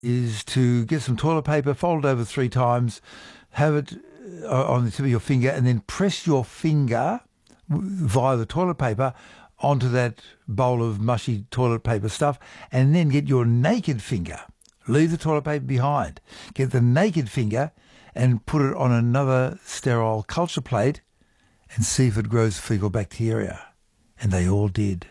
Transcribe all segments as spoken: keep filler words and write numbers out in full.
is to get some toilet paper, fold it over three times, have it uh, on the tip of your finger, and then press your finger via the toilet paper onto that bowl of mushy toilet paper stuff, and then get your naked finger. Leave the toilet paper behind. Get the naked finger and put it on another sterile culture plate and see if it grows fecal bacteria. And they all did.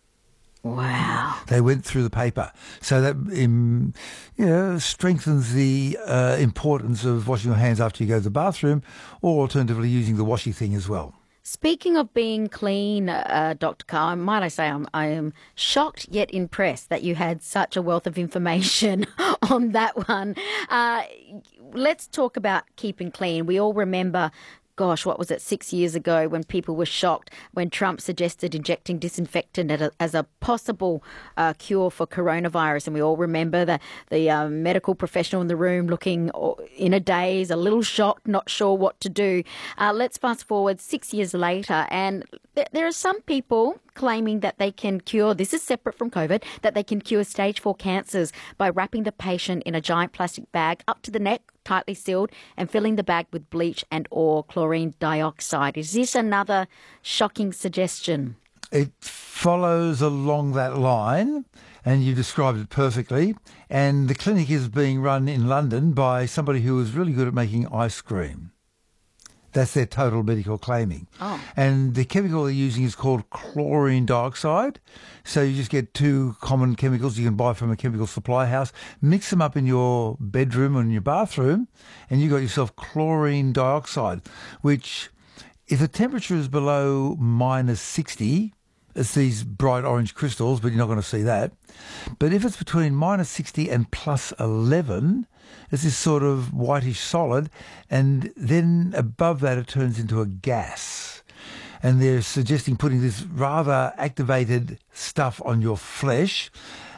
Wow. They went through the paper. So that um, you know, strengthens the uh, importance of washing your hands after you go to the bathroom, or alternatively using the washy thing as well. Speaking of being clean, uh, Doctor Carr, might I say I'm, I am shocked yet impressed that you had such a wealth of information on that one. Uh, let's talk about keeping clean. We all remember, gosh, what was it, six years ago when people were shocked when Trump suggested injecting disinfectant as a, as a possible uh, cure for coronavirus. And we all remember the, the uh, medical professional in the room looking in a daze, a little shocked, not sure what to do. Uh, let's fast forward six years later, and th- there are some people claiming that they can cure, this is separate from COVID, that they can cure stage four cancers by wrapping the patient in a giant plastic bag up to the neck, tightly sealed, and filling the bag with bleach and or chlorine dioxide. Is this another shocking suggestion? It follows along that line, and you described it perfectly. And the clinic is being run in London by somebody who is really good at making ice cream. That's their total medical claiming. Oh. And the chemical they're using is called chlorine dioxide. So you just get two common chemicals you can buy from a chemical supply house, mix them up in your bedroom or in your bathroom, and you got yourself chlorine dioxide, which, if the temperature is below minus sixty, it's these bright orange crystals, but you're not going to see that. But if it's between minus sixty and plus eleven, it's this sort of whitish solid, and then above that it turns into a gas. And they're suggesting putting this rather activated stuff on your flesh.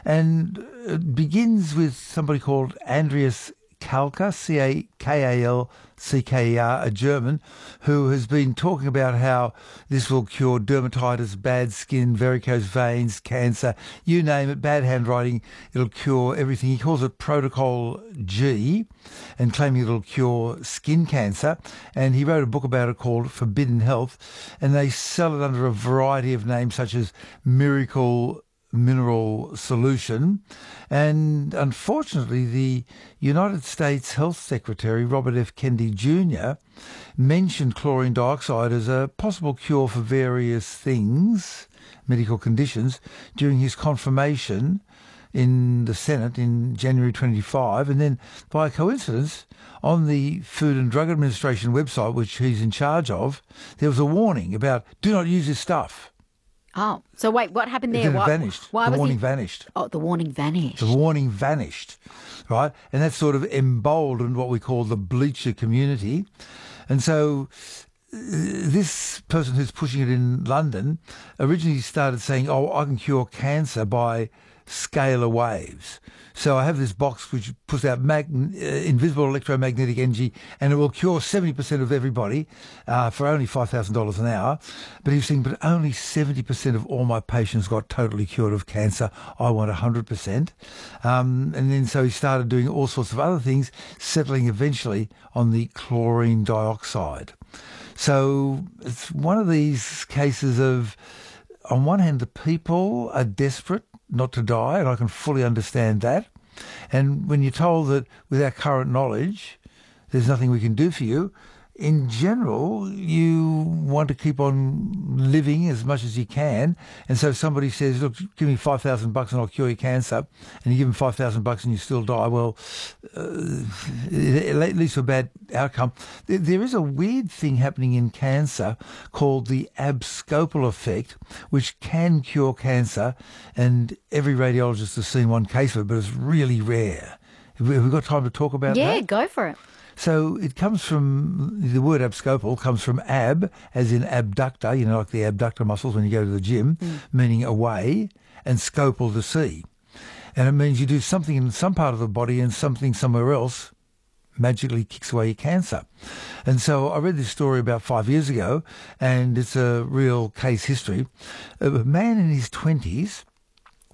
And it begins with somebody called Andreas Kalka, C A K A L C K E R, a German, who has been talking about how this will cure dermatitis, bad skin, varicose veins, cancer, you name it, bad handwriting, it'll cure everything. He calls it Protocol G, and claiming it'll cure skin cancer. And he wrote a book about it called Forbidden Health, and they sell it under a variety of names such as Miracle Mineral Solution. And unfortunately, the United States Health Secretary, Robert F. Kennedy Junior, mentioned chlorine dioxide as a possible cure for various things, medical conditions, during his confirmation in the Senate in January twenty-five. And then, by coincidence, on the Food and Drug Administration website, which he's in charge of, there was a warning about, do not use this stuff. Oh, so wait, what happened there? Then it Why, vanished. Why the was warning he... vanished. Oh, the warning vanished. The warning vanished, right? And that sort of emboldened what we call the bleacher community. And so uh, this person who's pushing it in London originally started saying, oh, I can cure cancer by scalar waves. So I have this box which puts out mag- uh, invisible electromagnetic energy, and it will cure seventy percent of everybody uh, for only five thousand dollars an hour. But he's saying, but only seventy percent of all my patients got totally cured of cancer. I want one hundred percent. Um, and then so he started doing all sorts of other things, settling eventually on the chlorine dioxide. So it's one of these cases of, on one hand, the people are desperate not to die, and I can fully understand that. And when you're told that with our current knowledge, there's nothing we can do for you, in general, you want to keep on living as much as you can. And so somebody says, look, give me five thousand bucks and I'll cure your cancer. And you give them five thousand bucks and you still die. Well, uh, it, it leads to a bad outcome. There, there is a weird thing happening in cancer called the abscopal effect, which can cure cancer. And every radiologist has seen one case of it, but it's really rare. Have we, have we got time to talk about yeah, that? Yeah, go for it. So it comes from, the word abscopal comes from ab, as in abductor, you know, like the abductor muscles when you go to the gym, mm. meaning away, and scopal to see. And it means you do something in some part of the body and something somewhere else magically kicks away your cancer. And so I read this story about five years ago, and it's a real case history. A man in his twenties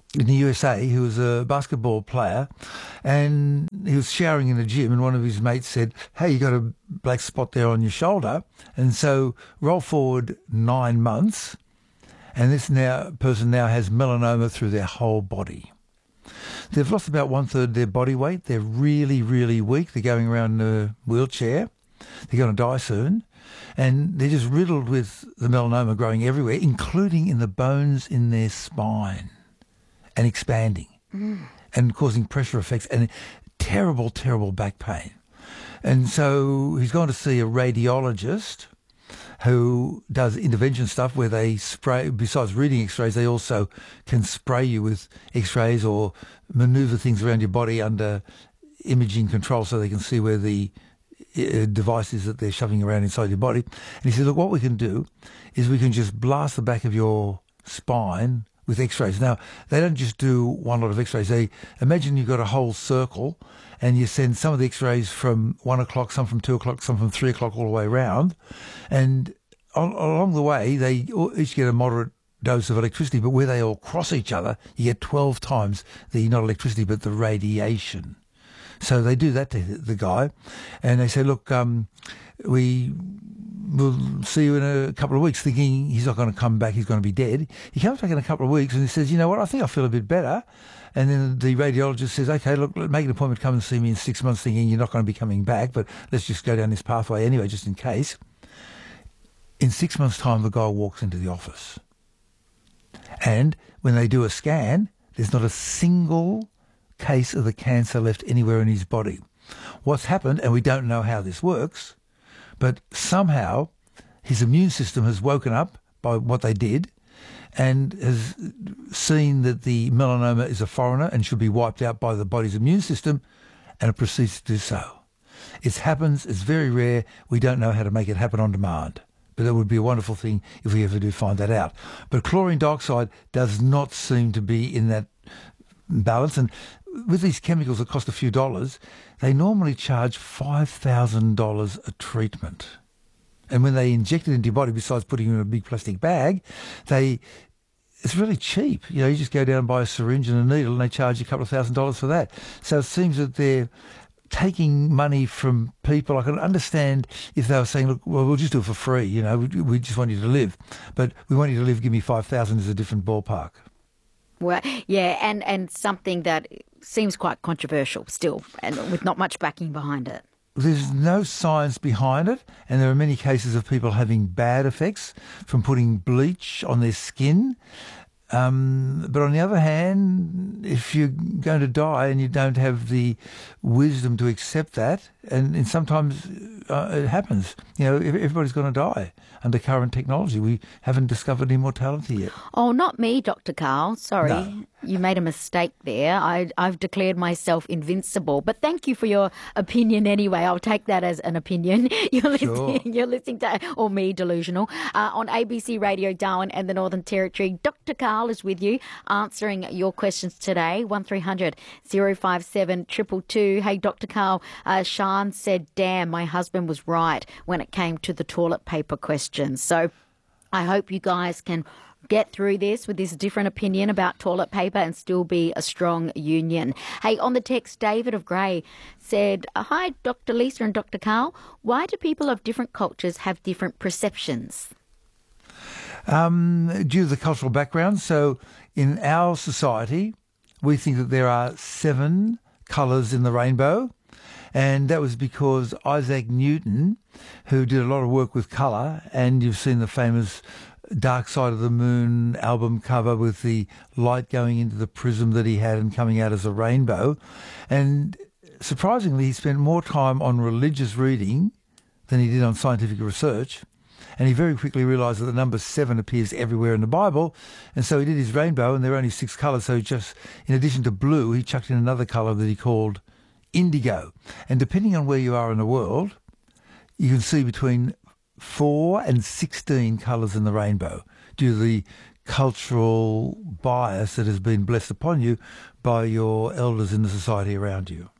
in the U S A who was a basketball player, and he was showering in the gym, and one of his mates said, "Hey, you got a black spot there on your shoulder." And so roll forward nine months, and this now person now has melanoma through their whole body. They've lost about one third of their body weight. They're really, really weak. They're going around in a wheelchair. They're going to die soon. And they're just riddled with the melanoma growing everywhere, including in the bones in their spine, and expanding mm. and causing pressure effects and terrible, terrible back pain. And so he's gone to see a radiologist who does intervention stuff where they spray, besides reading x-rays, they also can spray you with x-rays or maneuver things around your body under imaging control so they can see where the uh, device is that they're shoving around inside your body. And he said, look, what we can do is we can just blast the back of your spine with x-rays. Now, they don't just do one lot of x-rays. They imagine you've got a whole circle and you send some of the x-rays from one o'clock, some from two o'clock, some from three o'clock all the way around. And on, along the way, they each get a moderate dose of electricity, but where they all cross each other, you get twelve times the, not electricity, but the radiation. So they do that to the guy, and they say, look, um, we will see you in a couple of weeks, thinking he's not going to come back, he's going to be dead. He comes back in a couple of weeks and he says, you know what, I think I feel a bit better. And then the radiologist says, okay, look, make an appointment, come and see me in six months, thinking you're not going to be coming back, but let's just go down this pathway anyway, just in case. In six months' time, the guy walks into the office. And when they do a scan, there's not a single case of the cancer left anywhere in his body. What's happened, and we don't know how this works, but somehow his immune system has woken up by what they did and has seen that the melanoma is a foreigner and should be wiped out by the body's immune system, and it proceeds to do so. It happens, it's very rare, we don't know how to make it happen on demand. But that would be a wonderful thing if we ever do find that out. But chlorine dioxide does not seem to be in that balance. And with these chemicals that cost a few dollars, they normally charge five thousand dollars a treatment. And when they inject it into your body, besides putting it in a big plastic bag, they it's really cheap. You know, you just go down and buy a syringe and a needle and they charge you a couple of thousand dollars for that. So it seems that they're taking money from people. I can understand if they were saying, look, well, we'll just do it for free. You know, we, we just want you to live. But we want you to live, give me five thousand is a different ballpark. Well, yeah, and, and something that seems quite controversial still, and with not much backing behind it. There's no science behind it, and there are many cases of people having bad effects from putting bleach on their skin. Um, but on the other hand, if you're going to die and you don't have the wisdom to accept that, and, and sometimes uh, it happens, you know, everybody's going to die under current technology. We haven't discovered immortality yet. Oh, not me, Doctor Karl. Sorry. No. You made a mistake there. I, I've declared myself invincible. But thank you for your opinion anyway. I'll take that as an opinion. You're Sure. listening, you're listening to, or me, delusional, uh, on A B C Radio Darwin and the Northern Territory. Doctor Karl is with you, answering your questions today. one three hundred oh five seven two two two. Hey, Doctor Karl, uh, Sean said, damn, my husband was right when it came to the toilet paper questions. So I hope you guys can get through this with this different opinion about toilet paper and still be a strong union. Hey, on the text, David of Grey said, hi, Doctor Lisa and Doctor Karl. Why do people of different cultures have different perceptions? Um, due to the cultural background. So in our society, we think that there are seven colours in the rainbow. And that was because Isaac Newton, who did a lot of work with colour, and you've seen the famous Dark Side of the Moon album cover with the light going into the prism that he had and coming out as a rainbow. And surprisingly, he spent more time on religious reading than he did on scientific research. And he very quickly realised that the number seven appears everywhere in the Bible. And so he did his rainbow, and there are only six colours. So he just, in addition to blue, he chucked in another colour that he called indigo. And depending on where you are in the world, you can see between four and sixteen colours in the rainbow due to the cultural bias that has been blessed upon you by your elders in the society around you.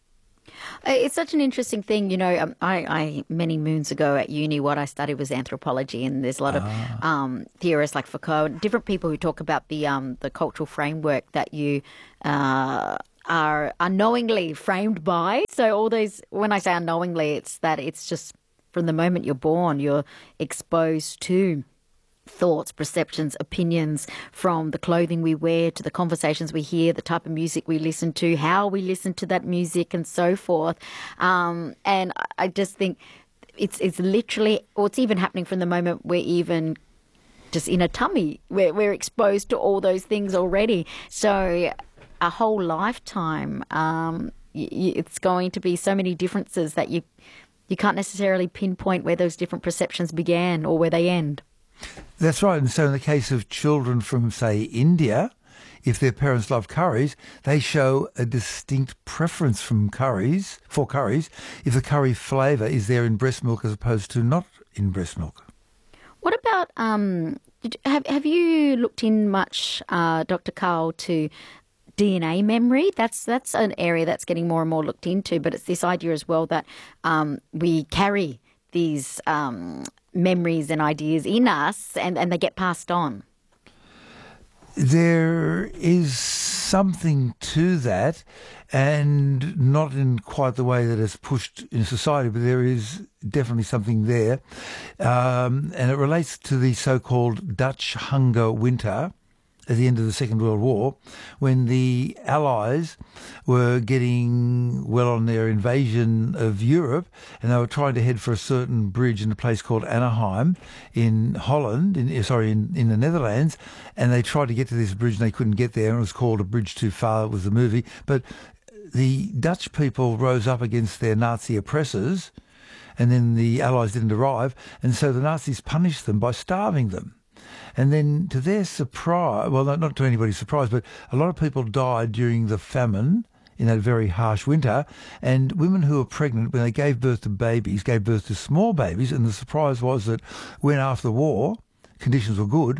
It's such an interesting thing. You know, um, I, I many moons ago at uni, what I studied was anthropology, and there's a lot of um, theorists like Foucault, different people who talk about the um, the cultural framework that you uh, are unknowingly framed by. So all those, when I say unknowingly, it's that it's just from the moment you're born, you're exposed to thoughts, perceptions, opinions, from the clothing we wear to the conversations we hear, the type of music we listen to, how we listen to that music, and so forth. Um, and I just think it's it's literally, or it's even happening from the moment we're even just in a tummy. We're, we're exposed to all those things already. So a whole lifetime, um, y- y- it's going to be so many differences that you you can't necessarily pinpoint where those different perceptions began or where they end. That's right. And so in the case of children from, say, India, if their parents love curries, they show a distinct preference from curries, for curries, if the curry flavour is there in breast milk as opposed to not in breast milk. What about, um, did, have, have you looked in much, uh, Doctor Karl, to D N A memory? That's that's an area that's getting more and more looked into, but it's this idea as well that um, we carry these um, memories and ideas in us, and, and they get passed on. There is something to that, and not in quite the way that it's pushed in society, but there is definitely something there. Um, and it relates to the so-called Dutch hunger winter at the end of the Second World War, when the Allies were getting well on their invasion of Europe, and they were trying to head for a certain bridge in a place called Anaheim in Holland, in, sorry, in, in the Netherlands, and they tried to get to this bridge and they couldn't get there, and it was called A Bridge Too Far, it was the movie. But the Dutch people rose up against their Nazi oppressors, and then the Allies didn't arrive, and so the Nazis punished them by starving them. And then to their surprise, well, not, not to anybody's surprise, but a lot of people died during the famine in that very harsh winter. And women who were pregnant, when they gave birth to babies, gave birth to small babies. And the surprise was that when after the war, conditions were good,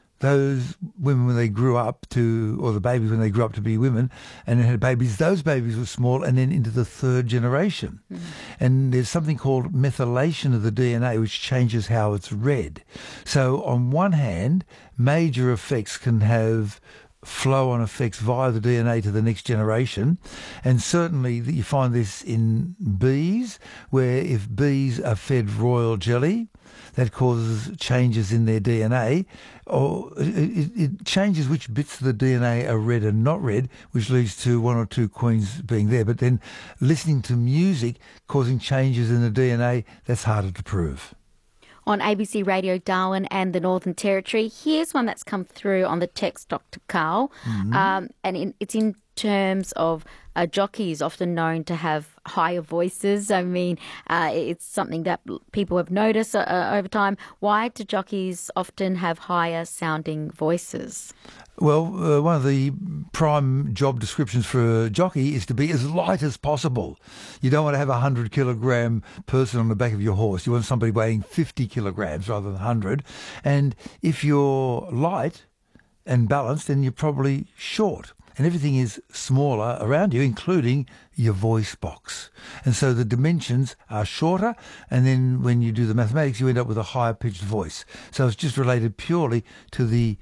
those women, when they grew up to, or the babies when they grew up to be women and had babies, those babies were small, and then into the third generation. Mm. And there's something called methylation of the D N A, which changes how it's read. So on one hand, major effects can have flow-on effects via the D N A to the next generation. And certainly you find this in bees, where if bees are fed royal jelly, that causes changes in their D N A, or it, it changes which bits of the D N A are read and not read, which leads to one or two queens being there. But then listening to music causing changes in the D N A, that's harder to prove. On A B C Radio Darwin and the Northern Territory, here's one that's come through on the text, Doctor Karl, mm-hmm. um, and in, it's in terms of uh, jockeys often known to have higher voices. I mean, uh, it's something that people have noticed uh, over time. Why do jockeys often have higher sounding voices? Well, uh, one of the prime job descriptions for a jockey is to be as light as possible. You don't want to have a one hundred kilogram person on the back of your horse. You want somebody weighing fifty kilograms rather than one hundred. And if you're light and balanced, then you're probably short. And everything is smaller around you, including your voice box. And so the dimensions are shorter, and then when you do the mathematics, you end up with a higher pitched voice. So it's just related purely to the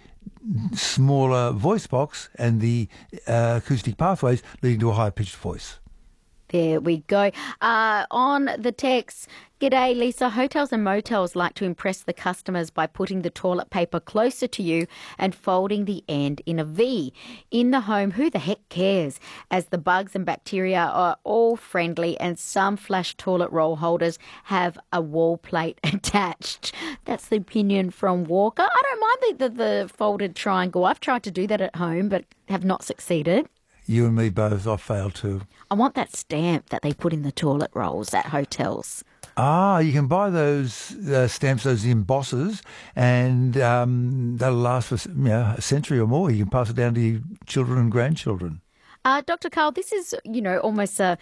smaller voice box and the uh, acoustic pathways leading to a higher pitched voice. There we go. Uh, on the text, g'day Lisa, hotels and motels like to impress the customers by putting the toilet paper closer to you and folding the end in a V. In the home, who the heck cares? As the bugs and bacteria are all friendly, and some flash toilet roll holders have a wall plate attached. That's the opinion from Walker. I don't mind the, the, the folded triangle. I've tried to do that at home but have not succeeded. You and me both. I've failed too. I want that stamp that they put in the toilet rolls at hotels. Ah, you can buy those uh, stamps, those embosses, and um, that'll last for you know, a century or more. You can pass it down to your children and grandchildren. Uh, Doctor Karl, this is, you know, almost a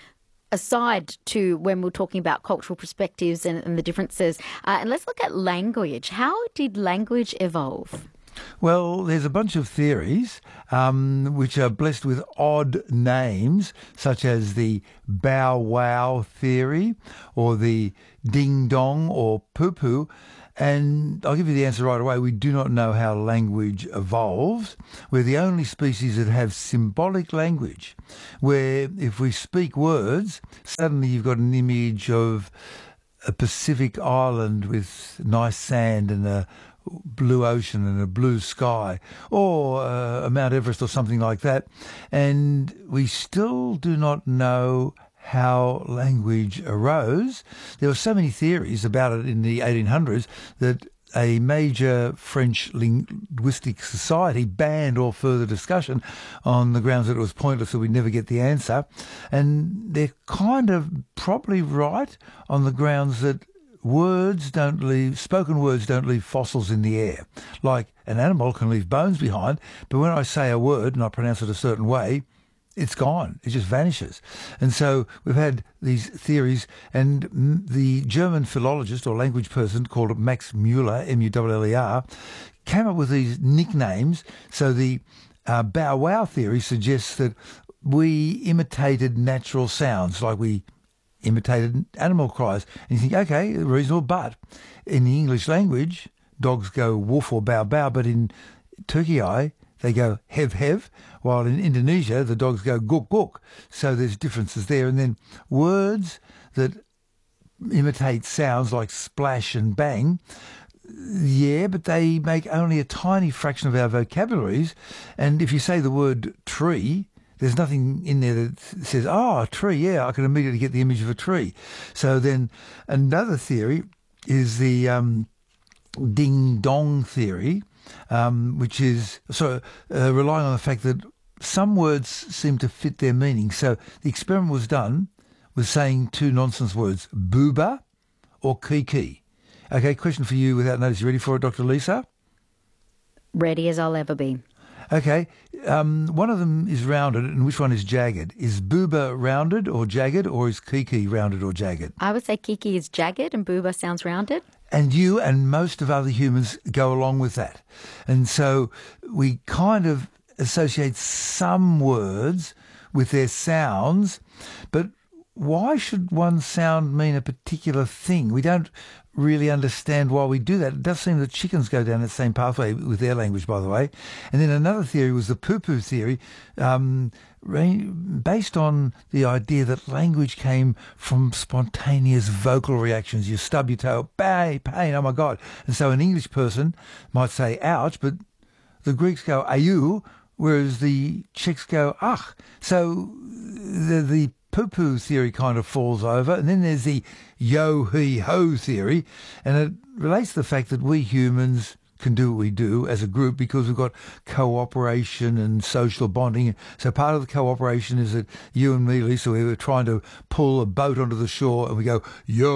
aside to when we're talking about cultural perspectives and, and the differences. Uh, and let's look at language. How did language evolve? Well, there's a bunch of theories um, which are blessed with odd names, such as the bow wow theory or the ding dong or poo poo. And I'll give you the answer right away. We do not know how language evolved. We're the only species that have symbolic language, where if we speak words, suddenly you've got an image of a Pacific island with nice sand and a blue ocean and a blue sky, or uh, a Mount Everest or something like that. And we still do not know how language arose. There were so many theories about it in the eighteen hundreds that a major French linguistic society banned all further discussion on the grounds that it was pointless, so we'd never get the answer. And they're kind of probably right on the grounds that words don't leave, spoken words don't leave fossils in the air. Like an animal can leave bones behind, but when I say a word and I pronounce it a certain way, it's gone. It just vanishes. And so we've had these theories, and the German philologist or language person called Max Muller, M U L L E R, came up with these nicknames. So the uh, bow wow theory suggests that we imitated natural sounds, like we imitated animal cries. And you think, okay, reasonable, but in the English language, dogs go woof or bow bow, but in Turkey they go hev hev, while in Indonesia the dogs go guk guk. So there's differences there. And then words that imitate sounds like splash and bang, yeah, but they make only a tiny fraction of our vocabularies. And if you say the word tree, there's nothing in there that says, oh, a tree, yeah, I can immediately get the image of a tree. So then another theory is the um, ding-dong theory, um, which is so uh, relying on the fact that some words seem to fit their meaning. So the experiment was done with saying two nonsense words, booba or kiki. Okay, question for you without notice. You ready for it, Doctor Lisa? Ready as I'll ever be. Okay, um, one of them is rounded and which one is jagged? Is booba rounded or jagged, or is kiki rounded or jagged? I would say kiki is jagged and booba sounds rounded. And you and most of other humans go along with that. And so we kind of associate some words with their sounds, but why should one sound mean a particular thing? We don't really understand why we do that. It does seem that chickens go down that same pathway with their language, by the way. And then another theory was the poo-poo theory, um, based on the idea that language came from spontaneous vocal reactions. You stub your toe, pain, pain, oh my God. And so an English person might say ouch, but the Greeks go ayou, whereas the Czechs go ach. So the, the poo-poo theory kind of falls over. And then there's the yo-he-ho theory, and it relates to the fact that we humans can do what we do as a group because we've got cooperation and social bonding. So part of the cooperation is that you and me, Lisa, we were trying to pull a boat onto the shore and we go,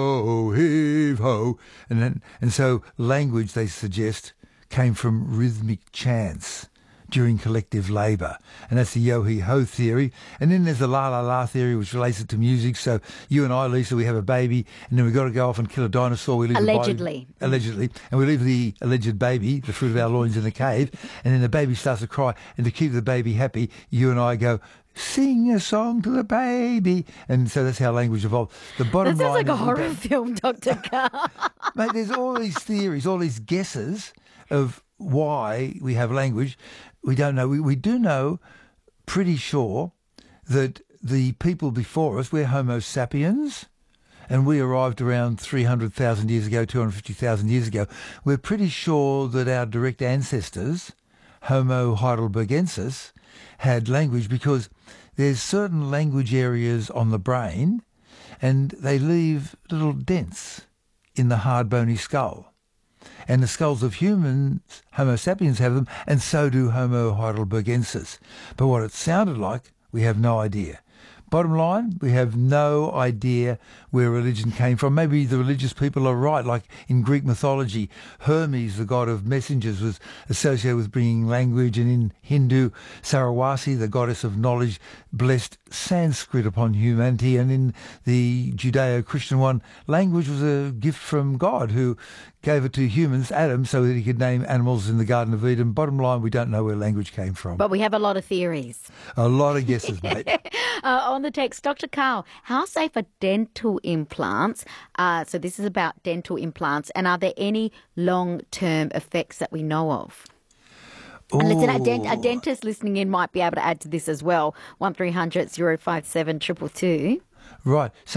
yo-heave-ho. And then, and so language, they suggest, came from rhythmic chants during collective labour. And that's the yo-he-ho theory. And then there's the la-la-la theory, which relates it to music. So you and I, Lisa, we have a baby, and then we've got to go off and kill a dinosaur. We leave Allegedly. The baby, allegedly. And we leave the alleged baby, the fruit of our loins, in the cave, and then the baby starts to cry. And to keep the baby happy, you and I go, sing a song to the baby. And so that's how language evolved. The bottom that sounds line like a is horror film, Doctor Carr. Mate, there's all these theories, all these guesses of why we have language. We don't know. We, we do know, pretty sure, that the people before us, we're Homo sapiens, and we arrived around three hundred thousand years ago, two hundred fifty thousand years ago. We're pretty sure that our direct ancestors, Homo heidelbergensis, had language because there's certain language areas on the brain, and they leave little dents in the hard bony skull. And the skulls of humans, Homo sapiens, have them, and so do Homo heidelbergensis. But what it sounded like, we have no idea. Bottom line, we have no idea where religion came from. Maybe the religious people are right, like in Greek mythology, Hermes, the god of messengers, was associated with bringing language, and in Hindu, Saraswati, the goddess of knowledge, blessed Sanskrit upon humanity, and in the Judeo-Christian one, language was a gift from God who gave it to humans, Adam, so that he could name animals in the Garden of Eden. Bottom line, we don't know where language came from. But we have a lot of theories. A lot of guesses, mate. Uh, on the text, Doctor Karl, how safe are dental implants? Uh, so this is about dental implants. And are there any long-term effects that we know of? And listen, a, dent- a dentist listening in might be able to add to this as well. one three hundred, zero five seven, two two two. Right. So